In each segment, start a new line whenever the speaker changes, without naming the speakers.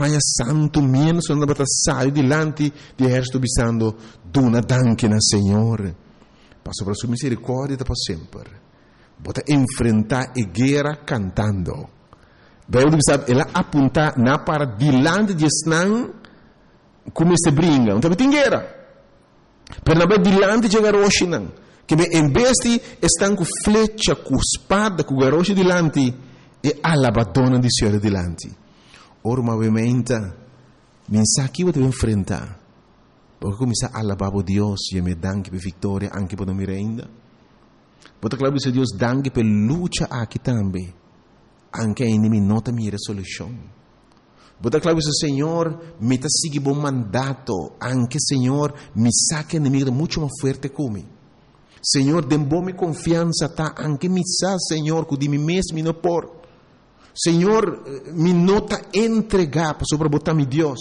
Espanha Santo, menos quando bota saio delante de exército bisando, dona danke na Senhor. Passo para sua misericórdia para sempre. Bota enfrentar a guerra cantando. Bem, sabe, ela aponta na para delante de Esnan, como se brinca, então tem guerra. Pero na delante de garoche não. Que em vez de estão com flecha, com espada, com garoche delante, e alabadona de Senhor delante. Ora, obviamente, mensagem que você vai enfrentar. Porque começar a alabar a Deus, e me danke per vitória, anche per me ainda. Porque claro que Deus danke per luta aqui também. Anche a inimigo não tem a solução. Porque claro que o Senhor me está seguindo bom mandato, anche Senhor me saca inimigo muito mais forte como. Senhor, dê bom confiança, tá? Anche me sa, Senhor, que de mim mesmo não por. Senhor, me nota entregar para sobrebotar meu Deus.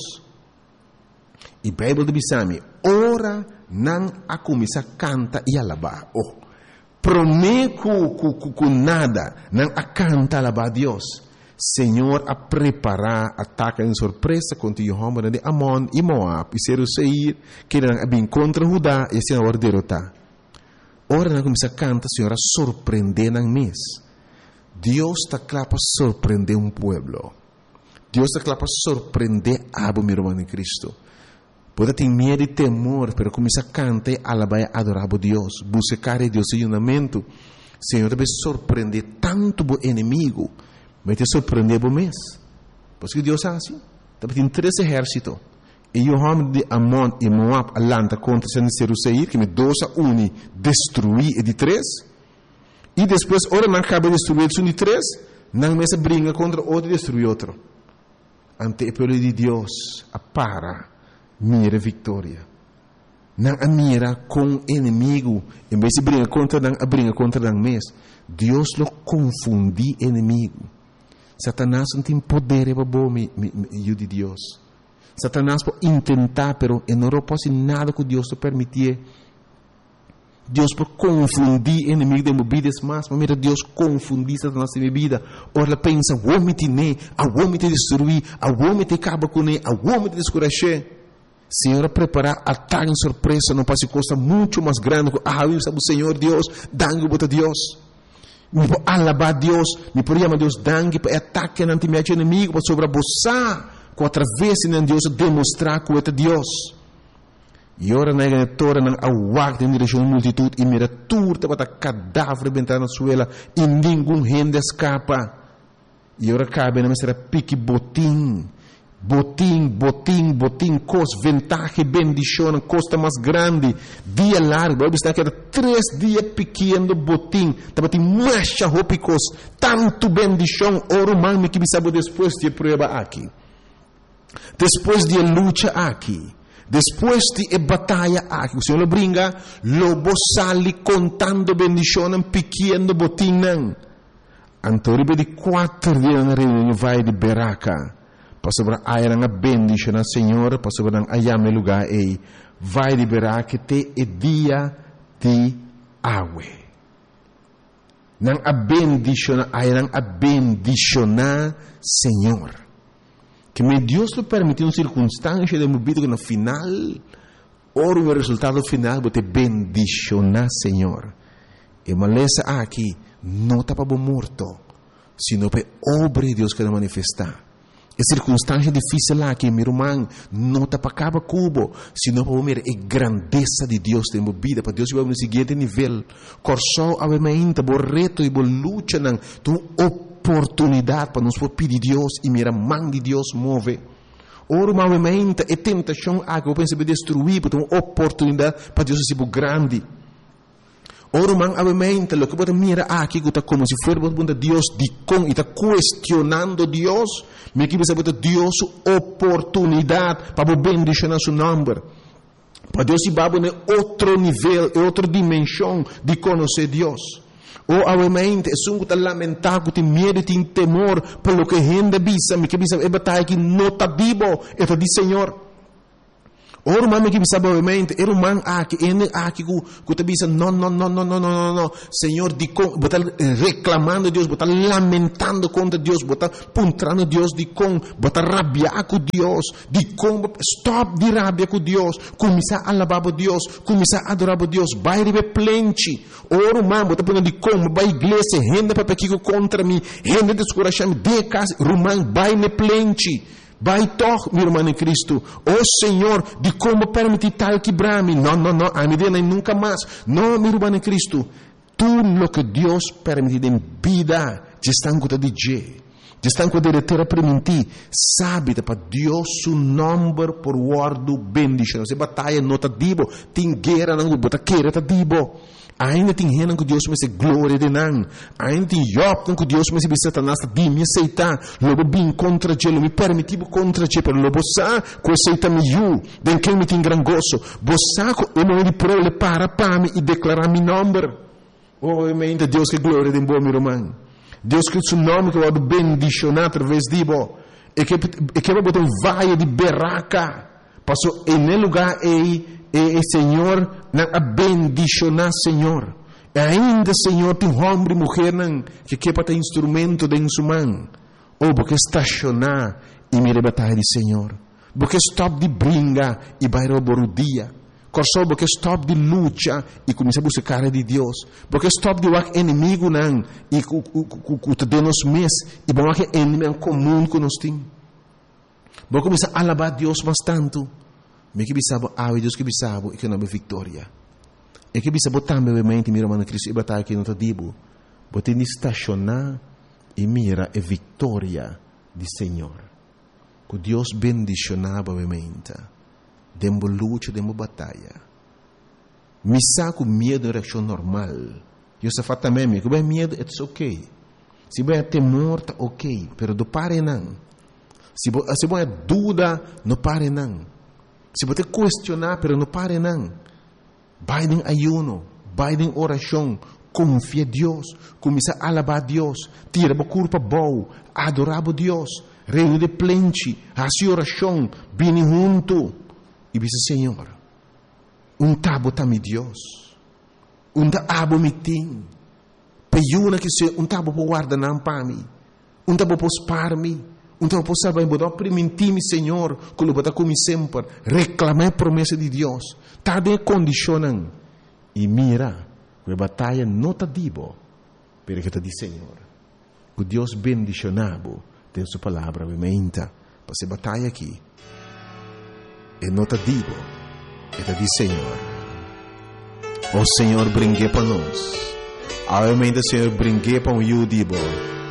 E a Bíblia diz assim, ora não a começar a cantar e alabar. Oh, prometo com nada, não a cantar e alabar a Deus. Senhor, a preparar ataque em surpresa contra o homem de Amon e Moab, e Seir, que não bem contra Judá, e assim a hora de derrotar. Ora não começar a cantar, Senhor, a surpreender no mês. Deus está claro para surpreender pueblo. Deus está claro para surpreender a meu irmão em Cristo. Pode ter medo e temor, pero começa a cantar, alabar e adorar a Deus. Buscar a Deus em unamento. Senhor, deve surpreender tanto o inimigo, vai te surpreender o mês. Porque Deus é assim. Deve ter 3 exércitos. E o homem de Amon e Moab alanta contra Seir, que me 2-1 destruir e de 3. E depois, ora não acaba de destruir o de 3, não mais briga contra outro e destruir outro. Ante o poder de Deus, para, mira vitória. Não a mira com o inimigo, em vez de briga contra não mês. Deus lo confundi inimigo. Satanás não tem poder para bom de Deus. Satanás pode tentar, pero não pode nada que Deus te permitir. Deus pode confundir inimigo de movidas mas mira Deus confundir Satanás de minha vida. Ora pensa, o homem te ne, o homem te destruir, o homem te acaba com ele, o homem te descurache. Senhor, preparar ataque em surpresa, não passa coisa muito mais grande. Eu sabe o Senhor Deus, dangue para Deus. Me pode alabar Deus, me pode chamar Deus dangue para ataque ante meu inimigo, para sobreposar, com através de Deus demonstrar que é Deus. E ora na ganhatora não aguarda em direção à multitude e mira turta para cadáver bentar na suela e nenhum rende escapa. E ora cabe na mestra pique botim, cos ventaja bendição, costa mais grande, dia largo, está que era 3 dias pequeno botim, estava tem marcha ropicos, tanto bendição, ora man me que sabe depois de prova aqui. Depois de luta aqui. Depois de batalha aqui, o Senhor brinca, lobo sali contando bendição pequeno botim não. Antoribe de 4 dias na reunião vai de Beraca. Para a era bendição ao Senhor, para a ayame lugar e vai de Beraca te e dia de água. Não a bendição, a era bendicionar Senhor. Que me Deus lhe permitiu uma circunstância de movido que no final, ora o resultado final, você bendicionar Senhor. E maleza aqui, não está para morto, sino para obra de Deus que vai manifestar. E circunstância difícil lá, que meu irmão, não está para acabar cubo, sino para ver a grandeza de Deus em minha vida, para Deus vai no seguinte nível. Corsou a mente, o reto e a luta, tu oportunidade para nos pedir Deus e mira mão de Deus move. Ora, movimento e tentação que eu penso destruir, porque uma oportunidade para Deus ser grande. Ora, movimento, o que você mira aqui, está como se fosse Deus de com e está questionando Deus, me que você Deus oportunidade para bendicionar seu nome. Para Deus ir para outro nível, outra dimensão de conhecer Deus. Ou obviamente é um que lamentável, que tem medo, tem temor pelo que a gente bisa, me que bisa é batalha que não está vivo, é de Senhor. Ora man que sabe obviamente, era man aqui que te bisa não. Senhor, de com, botar reclamando Deus, botar lamentando contra Deus, botar puntrando Deus de com, botar rabiar com Deus, de com, stop de rabia com Deus, começar a alabar Deus, começar a adorar Deus, vai rebe plente. Ora man, botar punando de com, vai igreja, renda para pequeno contra mim, renda de escurachame, de casa, rumang, vai ne plente. Vai toch, meu irmão em Cristo. Oh Senhor, de como permitir tal quebrar-me? Não, a minha vida nunca mais. Não, meu irmão em Cristo. Tudo o que Deus permite em vida, já está em conta de Deus. Já está em conta de terra permitir. Sabe, para Deus, o nome por guardo bendição. Se batalha nota dibo, tem guerra, não bota queira, tá dibo. Ainda tem gente que Deus me se glória de não. Ainda tem Job que Deus me se Satanás de me aceitar. Logo bem contra ele, me permitivo contra ele, pero logo sa que aceita me eu, bem que me tem gran gozo. Bossa que eu me pro le para me e declarar meu nome. Oh, mente Deus que glória de bom meu irmão. Deus que o seu nome que vai bendicionar através de bo. E que vai botar vaia de berraca. Passou em lugar Senhor, a bendicionar, Senhor. E ainda, Senhor, tem homem e mulher que quer ter instrumento de sua ou porque estacionar e me rebatar de Senhor. Porque stop de brinca e vai roubar o dia. Corso porque stop de luta e começa a buscar de Deus. Porque stop de o inimigo não e que te nos mês e bom que inimigo comum que nós temos. Porque começa a alabar Deus bastante. Me que bisabo Deus que bisabo e que não é vitória. E que bisabo também obviamente meu irmão Cristo e batalha que não está dibo. Bote ni estacionar e mira a vitória do Senhor. Que Deus bendicionava obviamente. Dembo luta, dembo batalha. Me saco medo é reação normal. Eu só faço também que bem medo é ok. Se bem temor tá ok, pero do pare não. Se bem dúvida, não pare não. Se você questionar, pero não pare não. Vai em ayuno, vai em oração, confia em Deus, começa a alabar a Deus, tira a culpa boa, adorar a Deus, reino de plente, a sua oração, bem junto. E diz, Senhor, tabo também Deus, tabo me tem, peiuna que se tabo por guardar não para mim, tabo por spar me. Então, eu posso saber, eu permitir-me, Senhor, que eu vou como sempre, reclamar a promessa de Deus. Está de condicionando. E mira, que a batalha não está dibo, porque está de Senhor. Que Deus bendicionado tem sua palavra, obviamente, para essa batalha aqui. E não está dibo, está de Senhor. O Senhor brinque para nós. Obviamente, o Senhor brinque para o dibo.